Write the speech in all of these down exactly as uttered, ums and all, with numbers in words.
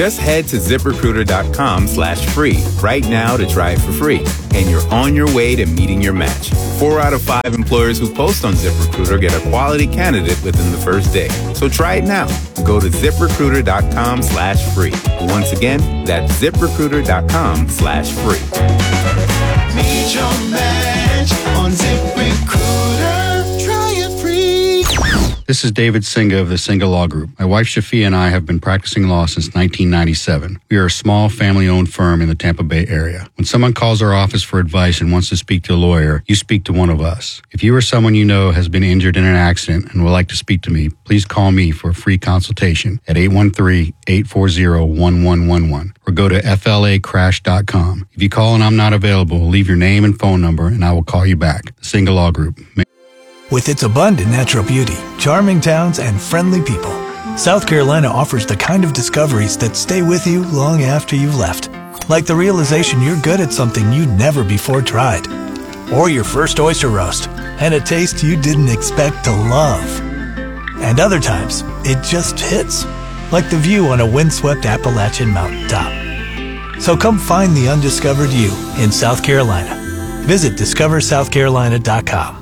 Just head to ZipRecruiter.com slash free right now to try it for free. And you're on your way to meeting your match. Four out of five employers who post on ZipRecruiter get a quality candidate within the first day. So try it now. Go to ZipRecruiter.com slash free. Once again, that's ZipRecruiter.com slash free. Meet your match on ZipRecruiter. Try it free. This is David Singa of the Singa Law Group. My wife Shafia and I have been practicing law since nineteen ninety-seven. We are a small family-owned firm in the Tampa Bay area. When someone calls our office for advice and wants to speak to a lawyer, you speak to one of us. If you or someone you know has been injured in an accident and would like to speak to me, please call me for a free consultation at eight one three, eight four zero, one one one one or go to F L A crash dot com. If you call and I'm not available, leave your name and phone number and I will call you back. The Singa Law Group. With its abundant natural beauty, charming towns, and friendly people, South Carolina offers the kind of discoveries that stay with you long after you've left. Like the realization you're good at something you'd never before tried. Or your first oyster roast, and a taste you didn't expect to love. And other times, it just hits. Like the view on a windswept Appalachian mountaintop. So come find the undiscovered you in South Carolina. Visit discover south carolina dot com.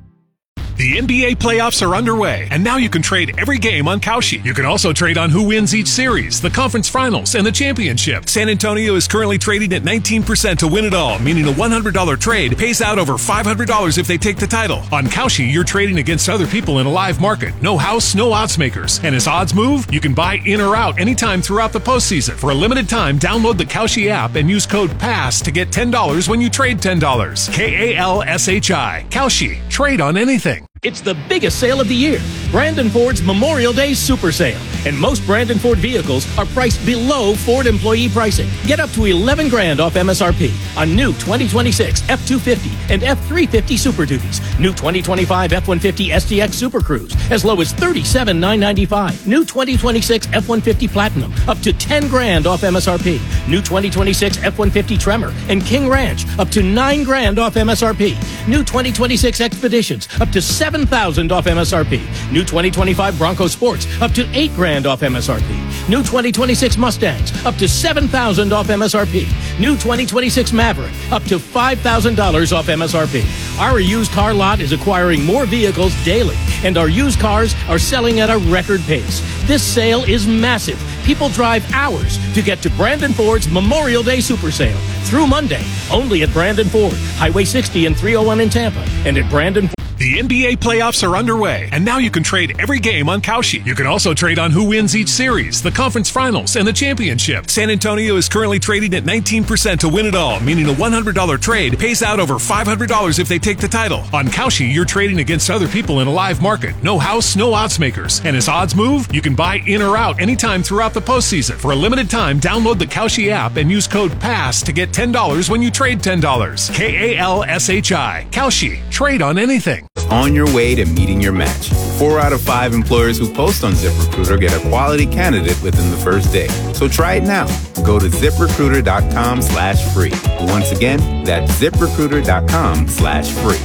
The N B A playoffs are underway, and now you can trade every game on Kalshi. You can also trade on who wins each series, the conference finals, and the championship. San Antonio is currently trading at nineteen percent to win it all, meaning a one hundred dollars trade pays out over five hundred dollars if they take the title. On Kalshi, you're trading against other people in a live market. No house, no odds makers. And as odds move, you can buy in or out anytime throughout the postseason. For a limited time, download the Kalshi app and use code PASS to get ten dollars when you trade ten dollars. K A L S H I. Kalshi. Trade on anything. It's the biggest sale of the year, Brandon Ford's Memorial Day Super Sale. And most Brandon Ford vehicles are priced below Ford employee pricing. Get up to eleven grand off M S R P on new twenty twenty-six F two fifty and F three fifty Super Duties. New twenty twenty-five F one fifty S T X Super Cruise as low as thirty-seven thousand nine hundred ninety-five dollars. New twenty twenty-six F one fifty Platinum up to ten grand off M S R P. New twenty twenty-six F one fifty Tremor and King Ranch up to nine grand off M S R P. New twenty twenty-six Expeditions up to seven thousand off M S R P. New twenty twenty-five Bronco Sports up to eight grand off M S R P. New twenty twenty-six Mustangs up to seven thousand off M S R P. New twenty twenty-six Maverick up to five thousand dollars off M S R P. Our used car lot is acquiring more vehicles daily, and our used cars are selling at a record pace. This sale is massive. People drive hours to get to Brandon Ford's Memorial Day Super Sale through Monday, only at Brandon Ford, Highway sixty and three oh one in Tampa, and at Brandon Ford. The N B A playoffs are underway, and now you can trade every game on Kalshi. You can also trade on who wins each series, the conference finals, and the championship. San Antonio is currently trading at nineteen percent to win it all, meaning a one hundred dollars trade pays out over five hundred dollars if they take the title. On Kalshi, you're trading against other people in a live market. No house, no odds makers. And as odds move, you can buy in or out anytime throughout the postseason. For a limited time, download the Kalshi app and use code PASS to get ten dollars when you trade ten dollars. K A L S H I. Kalshi. Trade on anything. On your way to meeting your match. Four out of five employers who post on ZipRecruiter get a quality candidate within the first day. So try it now. Go to ZipRecruiter.com slash free. Once again, that's ZipRecruiter.com slash free.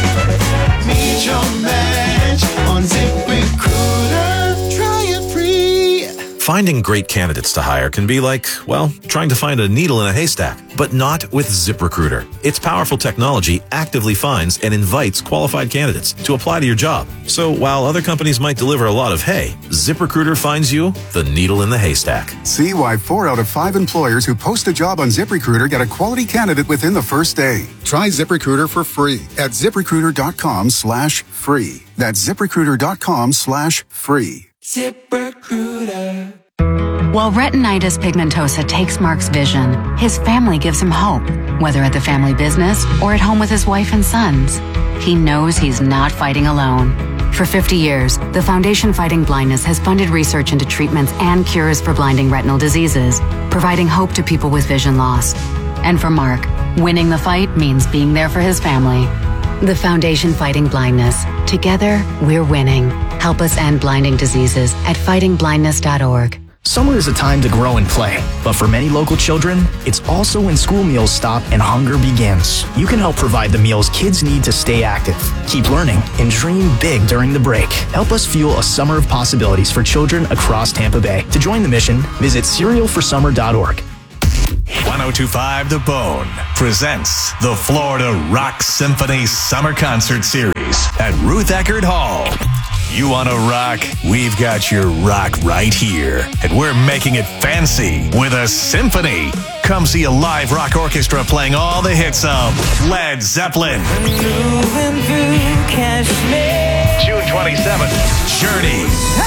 Meet your match on ZipRecruiter. Try it free. Finding great candidates to hire can be like, well, trying to find a needle in a haystack, but not with ZipRecruiter. Its powerful technology actively finds and invites qualified candidates to apply to your job. So while other companies might deliver a lot of hay, ZipRecruiter finds you the needle in the haystack. See why four out of five employers who post a job on ZipRecruiter get a quality candidate within the first day. Try ZipRecruiter for free at ZipRecruiter.com slash free. That's ZipRecruiter.com slash free. ZipRecruiter. While retinitis pigmentosa takes Mark's vision, his family gives him hope, whether at the family business or at home with his wife and sons. He knows he's not fighting alone. For fifty years, the Foundation Fighting Blindness has funded research into treatments and cures for blinding retinal diseases, providing hope to people with vision loss. And for Mark, winning the fight means being there for his family. The Foundation Fighting Blindness. Together, we're winning. Help us end blinding diseases at fighting blindness dot org. Summer is a time to grow and play, but for many local children, it's also when school meals stop and hunger begins. You can help provide the meals kids need to stay active, keep learning, and dream big during the break. Help us fuel a summer of possibilities for children across Tampa Bay. To join the mission, visit cereal for summer dot org. one oh two point five The Bone presents the Florida Rock Symphony Summer Concert Series at Ruth Eckerd Hall. You want to rock? We've got your rock right here. And we're making it fancy with a symphony. Come see a live rock orchestra playing all the hits of Led Zeppelin. June twenty-seventh, Journey.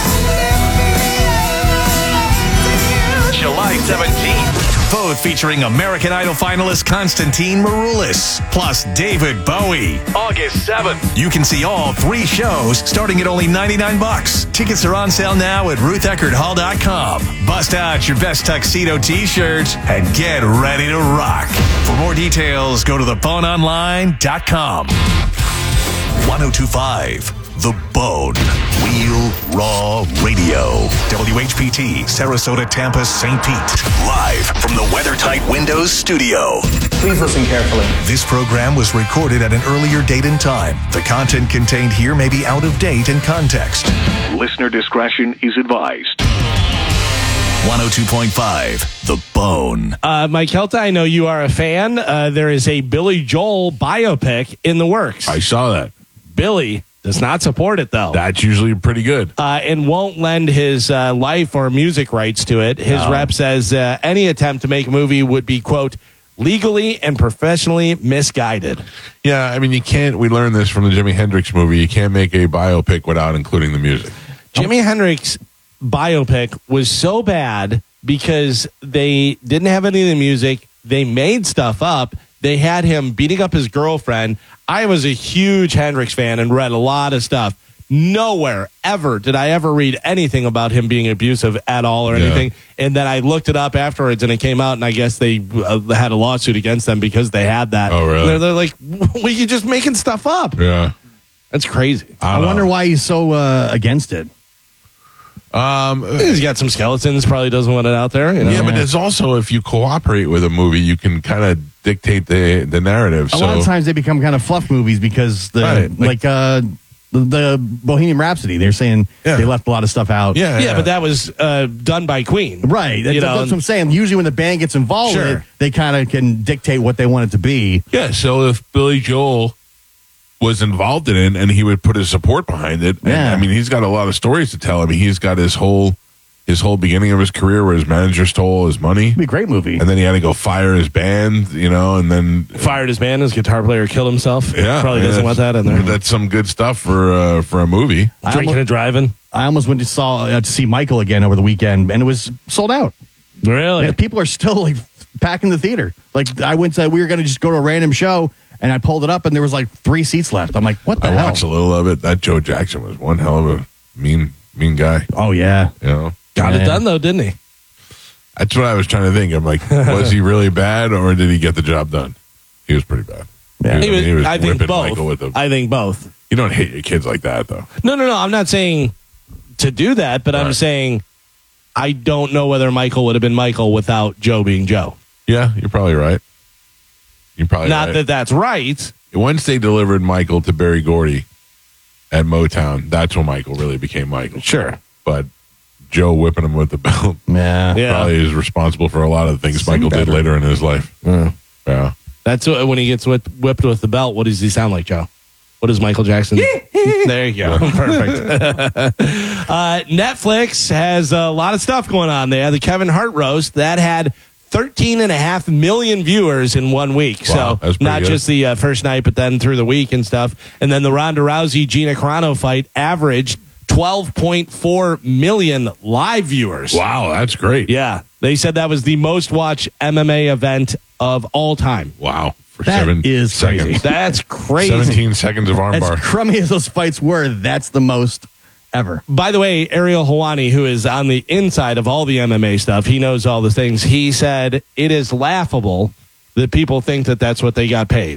July seventeenth, both featuring American Idol finalist Konstantin Maroulis, plus David Bowie. August seventh, you can see all three shows starting at only ninety-nine bucks. Tickets are on sale now at ruth eckerd hall dot com. Bust out your best tuxedo t-shirts and get ready to rock. For more details, go to the bone online dot com. one oh two point five The Bone. Real Raw Radio. W H P T, Sarasota, Tampa, Saint Pete. Live from the WeatherTight Windows studio. Please listen carefully. This program was recorded at an earlier date and time. The content contained here may be out of date and context. Listener discretion is advised. one oh two point five The Bone. Uh, Mike Helta, I know you are a fan. Uh, there is a Billy Joel biopic in the works. I saw that. Billy does not support it, though. That's usually pretty good. Uh, and won't lend his uh, life or music rights to it. His No. rep says uh, any attempt to make a movie would be, quote, legally and professionally misguided. Yeah, I mean, you can't, we learned this from the Jimi Hendrix movie, you can't make a biopic without including the music. Jimi Hendrix biopic was so bad because they didn't have any of the music. They made stuff up. They had him beating up his girlfriend. I was a huge Hendrix fan and read a lot of stuff. Nowhere ever did I ever read anything about him being abusive at all or Yeah. anything. And then I looked it up afterwards and it came out, and I guess they uh, had a lawsuit against them because they had that. Oh, really? They're, they're like, well, you're just making stuff up. Yeah. That's crazy. I, I wonder why he's so uh, against it. Um, He's got some skeletons, probably doesn't want it out there. You know? Yeah, but there's also, if you cooperate with a movie, you can kind of dictate the the narrative. A so. lot of times they become kind of fluff movies because the Right, like, like- uh, the, the Bohemian Rhapsody, they're saying Yeah. they left a lot of stuff out. Yeah, Yeah, but that was uh, done by Queen. Right. That's, You know, that's what I'm saying. Usually when the band gets involved with Sure. it, they kind of can dictate what they want it to be. Yeah, so if Billy Joel was involved in it and he would put his support behind it, and, Yeah. I mean, he's got a lot of stories to tell. I mean, he's got his whole his whole beginning of his career where his manager stole his money, It'd be a great movie. and then he had to go fire his band, you know, and then fired his band, his guitar player killed himself. yeah, Probably yeah, doesn't want that in there. That's some good stuff for uh, for a movie. I Drinking almost, and driving. I almost went to saw uh, to see Michael again over the weekend, and it was sold out. Really? Yeah, people are still like packing the theater. Like I went to, we were going to just go to a random show, and I pulled it up, and there was like three seats left. I'm like, what the I hell? watched a little of it. That Joe Jackson was one hell of a mean mean guy. Oh yeah, You know, Got Yeah. it done, though, didn't he? that's what I was trying to think. I'm like, was he really bad or did he get the job done? He was pretty bad. Yeah. He was, he was I think whipping both. Michael with him. I think both. You don't hate your kids like that, though. No, no, no. I'm not saying to do that, but I'm Right. saying I don't know whether Michael would have been Michael without Joe being Joe. Yeah, you're probably right. You're probably Not right. that that's right. Once they delivered Michael to Berry Gordy at Motown, that's when Michael really became Michael. Sure. But Joe whipping him with the belt yeah, Yeah. probably is responsible for a lot of the things Sing Michael did better. later in his life. Yeah. That's what, when he gets whipped, whipped with the belt. What does he sound like, Joe? What is Michael Jackson? There you go. Perfect. uh, Netflix has a lot of stuff going on there. The Kevin Hart roast that had thirteen and a half million viewers in one week. Wow, so that's pretty not good. just the uh, first night, but then through the week and stuff. And then the Ronda Rousey Gina Carano fight averaged twelve point four million live viewers. Wow, that's great. Yeah. They said that was the most watched M M A event of all time. Wow. For That seven is seconds. crazy. That's crazy. seventeen seconds of as armbar. crummy as those fights were, that's the most ever. By the way, Ariel Helwani, who is on the inside of all the M M A stuff, he knows all the things. He said it is laughable that people think that that's what they got paid.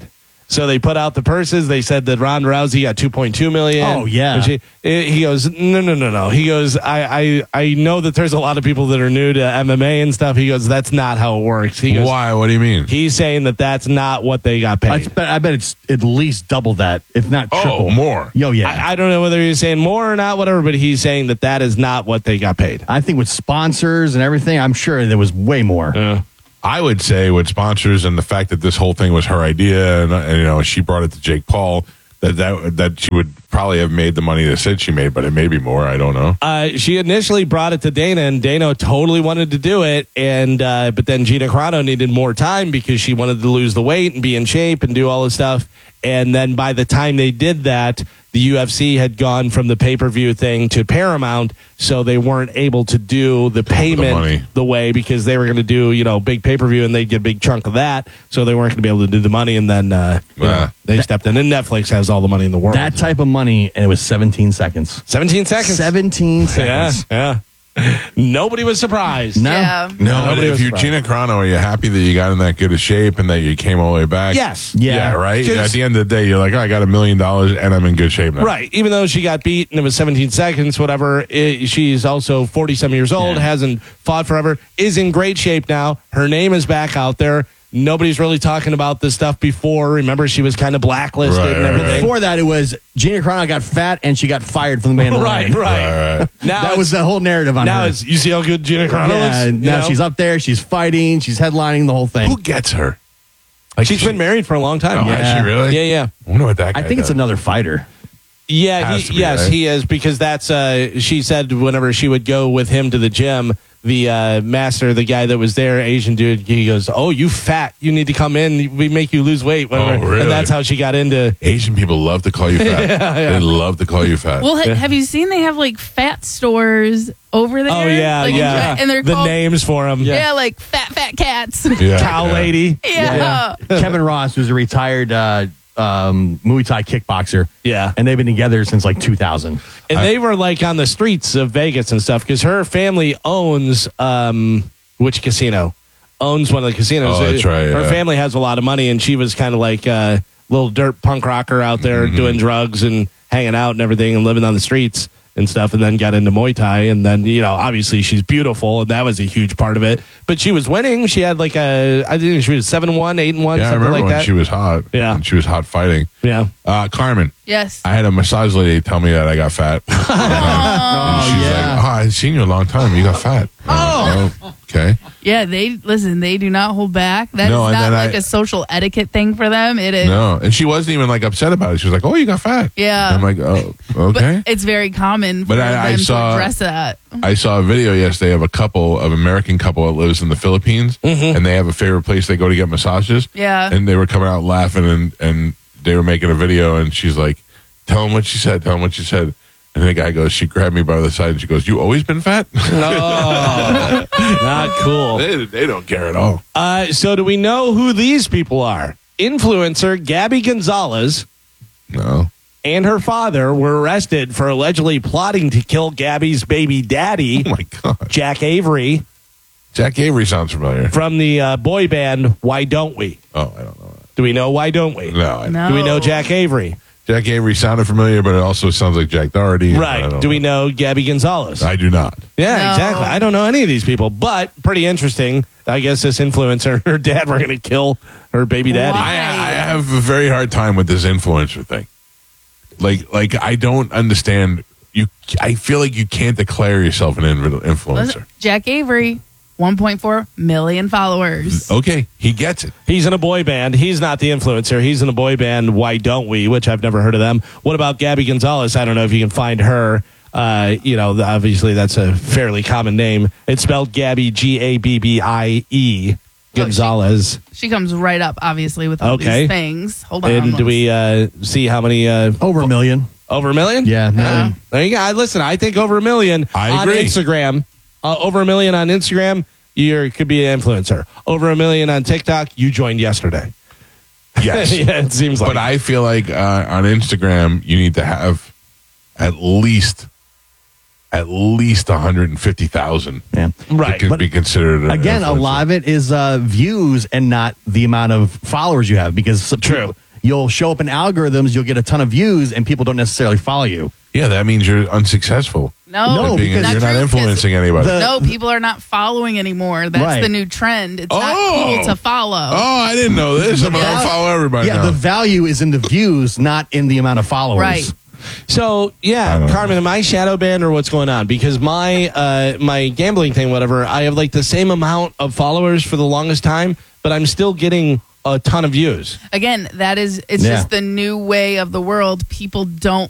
So they put out the purses. They said that Ronda Rousey got two point two million. Oh, yeah. And she- he goes, no, no, no, no. He goes, I, I, I know that there's a lot of people that are new to M M A and stuff. He goes, that's not how it works. He goes, Why? What do you mean? He's saying that that's not what they got I paid. bet, I bet it's at least double that, if not Oh, triple. more. Yo, yeah. I, I don't know whether he's saying more or not, whatever, but he's saying that that is not what they got paid. I think with sponsors and everything, I'm sure there was way more. Yeah. I would say with sponsors and the fact that this whole thing was her idea, and, and you know she brought it to Jake Paul, that that that she would probably have made the money that said she made, but it may be more. I don't know. Uh, she initially brought it to Dana, and Dana totally wanted to do it, and uh, but then Gina Carano needed more time because she wanted to lose the weight and be in shape and do all this stuff. And then by the time they did that, the U F C had gone from the pay-per-view thing to Paramount, so they weren't able to do the payment money. the way because they were going to do, you know, big pay-per-view and they'd get a big chunk of that, so they weren't going to be able to do the money, and then uh, you know, Yeah. they stepped in. And Netflix has all the money in the world. That type of money, and it was seventeen seconds. seventeen seconds. seventeen Yeah, seconds. yeah. Nobody was surprised. No. Yeah. No, but Nobody if was you're surprised. Gina Carano, are you happy that you got in that good of shape and that you came all the way back? Yes. Yeah, Yeah. right? 'Cause- At the end of the day, you're like, oh, I got a million dollars and I'm in good shape now. Right. Even though she got beat and it was seventeen seconds, whatever, it, she's also forty-some years old, Yeah. hasn't fought forever, is in great shape now. Her name is back out there. Nobody's really talking about this stuff before. Remember, she was kind of blacklisted Right, and right, everything. Before that, it was Gina Carano got fat and she got fired from the Mandalorian. Right, right. Right, right. Now That was it's- the whole narrative on now her. it's, you see how good Gina Carano yeah, is? You now know? she's up there. She's fighting. She's headlining the whole thing. Who gets her? She's been married for a long time. Oh, yeah. has she really? Yeah, yeah. I wonder what that guy I think it's does. another fighter. Yeah, Has he, to be, yes, right? he is, because that's, uh, she said whenever she would go with him to the gym, the uh, master, the guy that was there, Asian dude, he goes, oh, you fat. You need to come in. We make you lose weight. Whatever. Oh, really? And that's how she got into. Asian people love to call you fat. Yeah, yeah. They love to call you fat. Well, ha- have you seen they have like fat stores over there? Oh, yeah, like, yeah. And they're the called, names for him. yeah. like fat, fat cats. Yeah, Cow yeah. lady. Yeah. Kevin Ross, who's a retired uh, um, Muay Thai kickboxer. Yeah. And they've been together since like two thousand. And they were like on the streets of Vegas and stuff because her family owns, um, which casino? Owns one of the casinos. Oh, that's right, Her yeah. family has a lot of money, and she was kind of like a little dirt punk rocker out there Mm-hmm. doing drugs and hanging out and everything and living on the streets and stuff, and then got into Muay Thai. And then, you know, obviously she's beautiful, and that was a huge part of it. But she was winning. She had like a, I think she was seven and one, eight and one, Yeah, I something remember like when that. she was hot. Yeah. When she was hot fighting. yeah. Uh, Carmen, Yes. I had a massage lady tell me that I got fat. And she's yeah. like, oh, I hadn't seen you in a long time. You got fat. Oh. Okay. Yeah, they listen. They do not hold back. That is No, and not then like I- a social etiquette thing for them. It is. No. And she wasn't even like upset about it. She was like, oh, you got fat. Yeah. I'm like, oh, okay. But it's very common for But I- I them saw- to address that. I saw a video yesterday of a couple, of American couple that lives in the Philippines, and they have a favorite place they go to get massages. Yeah. And they were coming out laughing, and, and they were making a video, and she's like, tell him what she said, tell him what she said. And the guy goes, she grabbed me by the side, and she goes, you always been fat? No, not cool. they, they don't care at all. Uh, so do we know who these people are? Influencer Gabby Gonzalez No. and her father were arrested for allegedly plotting to kill Gabby's baby daddy, Oh, my God. Jack Avery, Jack Avery sounds familiar. from the uh, boy band Why Don't We? Oh, I don't know that. Do we know Why Don't We? No. I, No. Do we know Jack Avery? Jack Avery sounded familiar, but it also sounds like Jack Doherty. I Right. don't Do we know Gabby Gonzalez? I do not. Yeah, No. exactly. I don't know any of these people, but pretty interesting. I guess this influencer and her dad were going to kill her baby daddy. Why? I, I have a very hard time with this influencer thing. Like, like I don't understand. You, I feel like you can't declare yourself an inf- influencer. Listen, Jack Avery, one point four million followers. Okay, he gets it. He's in a boy band. He's not the influencer. He's in a boy band, Why Don't We, which I've never heard of them. What about Gabby Gonzalez? I don't know if you can find her. Uh, you know, obviously that's a fairly common name. It's spelled Gabby, G A B B I E, Gonzalez. She comes right up, obviously, with all Okay. these things. Hold on. And do we uh, see how many? Uh, Over a million. over a million? Yeah, million. There you go. I- Listen, I think over a million I on agree. Instagram. Uh, over a million on Instagram, you could be an influencer. Over a million on TikTok, you joined yesterday. Yes. Yeah, it seems like. But I feel like uh, on Instagram, you need to have at least at least one hundred fifty thousand. Yeah. Right. To But be considered an Again, a influencer. lot of it is uh, views and not the amount of followers you have. Because some- True. you'll show up in algorithms, you'll get a ton of views, and people don't necessarily follow you. Yeah, that means you're unsuccessful. No, No, Being- because- you're Not not true, influencing because- anybody. The- no, people are not following anymore. That's Right. the new trend. It's Oh. not cool to follow. oh, I didn't know this. I'm going to follow everybody Yeah, now. the value is in the views, not in the amount of followers. Right. So yeah, Carmen, am I shadow banned or what's going on? Because my uh, my gambling thing, whatever, I have like the same amount of followers for the longest time, but I'm still getting a ton of views. Again, that is it's Yeah. just the new way of the world. People don't